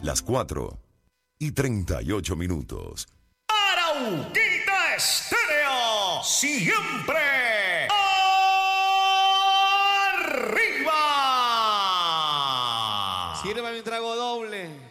las 4:38. Arauquita Estéreo, siempre arriba. Sírvame un trago doble.